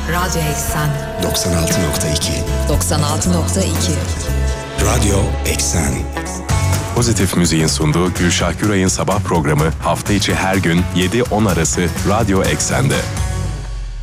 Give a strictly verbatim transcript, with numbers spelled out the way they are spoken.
Radyo Eksen doksan altı nokta iki doksan altı nokta iki Radyo Eksen. Pozitif Müziğin sunduğu Gülşah Güray'ın sabah programı hafta içi her gün yedi on arası Radyo Eksen'de.